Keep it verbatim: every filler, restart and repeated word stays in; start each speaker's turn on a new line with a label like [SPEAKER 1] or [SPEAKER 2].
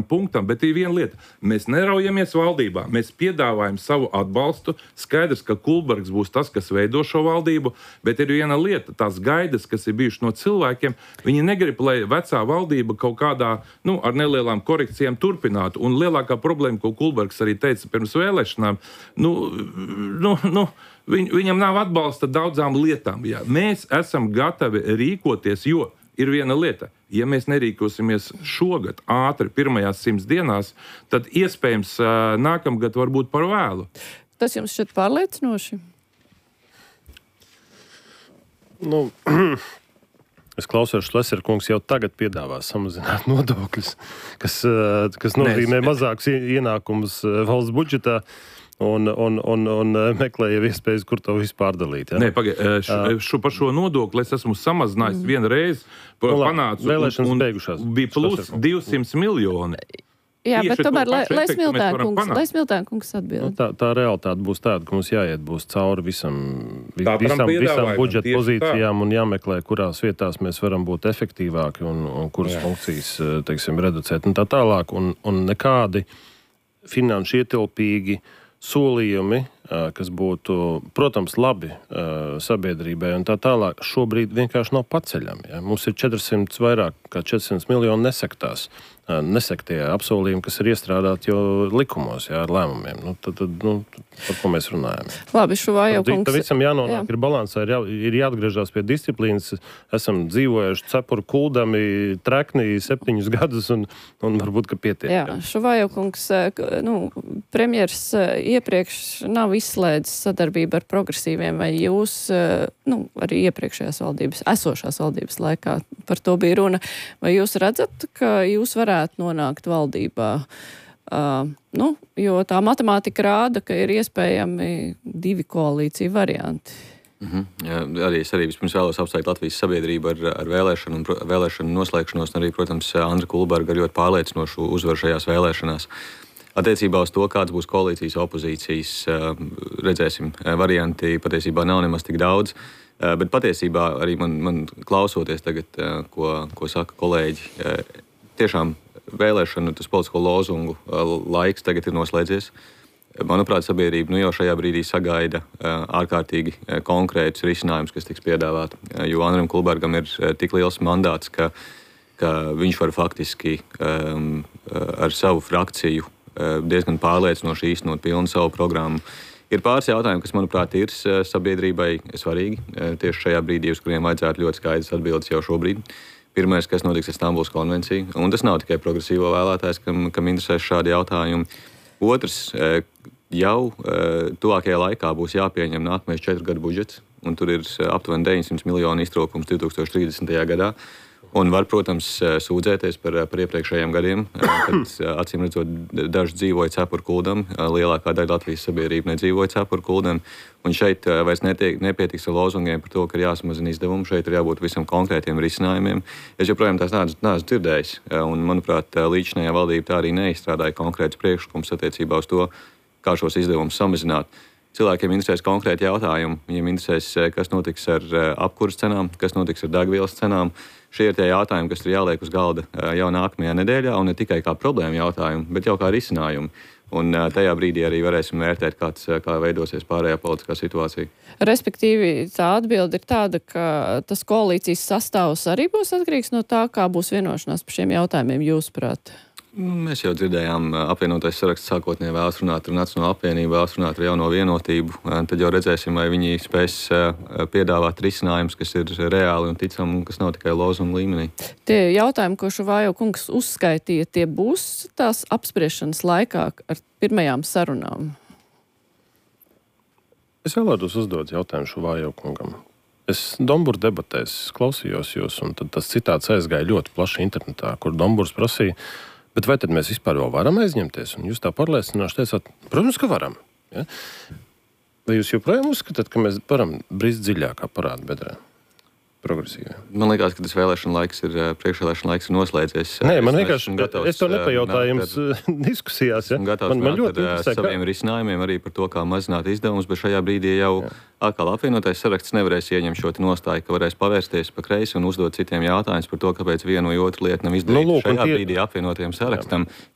[SPEAKER 1] punktam, bet ir viena lieta. Mēs neraujamies valdībā, mēs piedāvājam savu atbalstu. Skaidrs, ka Kulbergs būs tas, kas veido šo valdību, bet ir viena lieta, tās gaidas, kas ir bijušas no cilvēkiem, viņi negrib, lai vecā valdība kaut kādā, nu, ar nelielām korekcijām turpinātu. Un lielākā problēma, ko Kulbergs arī teica pirms vēlēšanām, nu, nu, nu viņ, viņam nav atbalsta daudzām lietām. Jā. Mēs esam gatavi rīkoties, jo ir viena lieta. Ja mēs nerīkosimies šogad ātri pirmajās simts dienās, tad iespējams nākamgad var būt par vēlu.
[SPEAKER 2] Tas jums šķiet pārliecinoši?
[SPEAKER 3] Nu, es klausos, Šlesera kungs jau tagad piedāvā samazināt nodokļus, kas, kas nozīmē mazākus ienākumus valsts budžetā. Un, un, un, un meklēja iespējas, kur to visu pārdalīt. Ja?
[SPEAKER 1] Nē, pagaid, šo, par šo nodokli es esmu samazinājis mm. vienu reizi,
[SPEAKER 3] nu,
[SPEAKER 1] panācu,
[SPEAKER 3] vēlēšanas
[SPEAKER 1] un, un
[SPEAKER 3] beigušās.
[SPEAKER 1] Bija plus divsimt miljoni.
[SPEAKER 2] Jā,
[SPEAKER 1] Tieši
[SPEAKER 2] bet tomēr, lai, lai
[SPEAKER 1] Smiltēnkungs
[SPEAKER 2] Smiltēnkungs atbild.
[SPEAKER 3] Nu, tā, tā realitāte būs tāda, ka mums jāiet būs cauri visam, visam, visam budžeta pozīcijām un jāmeklē, kurās vietās mēs varam būt efektīvāki un, un kuras Jā. funkcijas, teiksim, reducēt un tā tālāk. Un, un nekādi finanšu ietilpīgi solījumi, kas būtu, protams, labi sabiedrībai un tā tālāk, šobrīd vienkārši nav paceļami. Ja? Mums ir četri simti vairāk kā četri simti miljoni nesektās, nesektie apsolījumi, kas ir iestrādāti jau likumos, jā, ar lēmumiem. Nu, tad, tad, nu, par ko mēs runājam?
[SPEAKER 2] Labi, Šuvājo kungs.
[SPEAKER 3] Tad visam jānonāk, jā. ir balansā, ir, jā, ir jāatgriežās pie disciplīnas. Esam dzīvojuši cepuru kuldami, treknī septiņus gadus un, un varbūt, ka pietiek.
[SPEAKER 2] Jā, jā. Šuvājo kungs, nu, premjers iepriekš nav izslēdzis sadarbību ar progresīviem, vai jūs, nu, arī iepriekšējās valdības, esošās valdības laikā par to bija runa. Vai jūs redzat, ka jūs varētu nonākt valdībā? Uh, nu, jo tā matemātika rāda, ka ir iespējami divi koalīciju varianti.
[SPEAKER 4] Mm-hmm. Jā, arī es arī vispirms vēlos apsveikt Latvijas sabiedrību ar, ar vēlēšanu un vēlēšanu noslēgšanos, un arī, protams, Andra Kulberga ar ļoti pārliecinošu uzvaru šajās vēlēšanās. Attiecībā uz to, kāds būs koalīcijas opozīcijas, redzēsim, varianti patiesībā nav nemaz tik daudz, bet patiesībā arī man, man klausoties tagad, ko, ko saka kolēģi, tiešām vēlēšanu, tas politisko lozungu laiks tagad ir noslēdzies. Manuprāt, sabiedrība nu jau šajā brīdī sagaida ārkārtīgi konkrētus risinājumus, kas tiks piedāvāti, jo Andram Kulbergam ir tik liels mandāts, ka, ka viņš var faktiski um, ar savu frakciju diezgan pārliecinoši īstenot pilnu savu programmu. Ir pāris jautājumi, kas, manuprāt, ir sabiedrībai svarīgi, tieši šajā brīdī, uz kuriem vajadzētu ļoti skaidrs atbildes jau šobrīd. Pirmais, kas notiks ar Stambulas konvenciju, un tas nav tikai progresīvo vēlētājs, kam, kam interesēs šādi jautājumi. Otrs, jau tuvākajā laikā būs jāpieņem nākamais četru gadu budžets, un tur ir aptuveni deviņsimt miljonu iztrūkums divi tūkstoši trīsdesmitajā gadā. Un var, protams, sūdzēties par, par iepriekšējiem gadiem, kad, acīm redzot, daži dzīvoja cepuru kuldam, lielākā daļa Latvijas sabiedrība nedzīvoja cepuru kuldam, un šeit vairs netiek, nepietiks ar lozungiem par to, ka ir jāsamazina izdevumi, šeit ir jābūt visam konkrētiem risinājumiem. Es joprojām tās neesmu dzirdējis, un, manuprāt, līdzinājā valdība tā arī neizstrādāja konkrētus priekšlikumus attiecībā uz to, kā šos izdevumus samazināt. Cilvēkiem interesēs konkrēti jautājumi, viņiem interesēs, kas notiks ar apkuras cenām, kas notiks ar degvielas cenām. Šie ir tie jautājumi, kas ir jāliek uz galda jau nākamajā nedēļā, un ne tikai kā problēma jautājumi, bet jau kā risinājumi. Un tajā brīdī arī varēsim vērtēt, kāds, kā veidosies pārējā politiskā situācija.
[SPEAKER 2] Respektīvi, tā atbilde ir tāda, ka tas koalīcijas sastāvs arī būs atkarīgs no tā, kā būs vienošanās par šiem jautājumiem, jūsuprāt?
[SPEAKER 4] Mēs jau dzirdējām, apvienotais saraksts sākotnēji vēlas runāt ar Nacionālo apvienību, vēlas runāt ar jauno vienotību. Tad jau redzēsim, vai viņi spēs piedāvāt risinājumus, kas ir reāli un ticami un kas nav tikai lozungu līmenī. Tie
[SPEAKER 2] jautājumi, ko Šuvājo kungs uzskaitīja, tie būs tās apspriešanas laikā ar pirmajām sarunām?
[SPEAKER 3] Es vēlētos uzdot jautājumu Šuvājo kungam. Es Dombura debatēs klausījos jūs, un tad tas citāts aizgāja ļoti plaši internetā, kur Domburs prasīja, bet vai tad mēs vispār vēl varam aizņemties? Un jūs tā pārliecinoši teicāt, protams, ka varam. Ja? Vai jūs joprojām uzskatāt, ka mēs varam brīz dziļākā parāda bedrē? Progresīvā.
[SPEAKER 4] Man liekas, ka tas vēlēšana laiks ir, priekšvēlēšana laiks ir noslēdzies.
[SPEAKER 3] Nē, man vienkārši, es to nepajautāju jums diskusijās. Ja?
[SPEAKER 4] Man, man ļoti interesē, ar saviem kā... risinājumiem arī par to, kā mazināt izdevumus, bet šajā brīdī jau Jā. atkal apvienotais saraksts nevarēs ieņemt šo nostāju, ka varēs pavērsties pa kreisi un uzdot citiem jautājumus par to, kāpēc vienu vai otru lietu nav izdarīta. Nu, lūk, šajā tie... brīdī apvienotajam sarakstam Jā.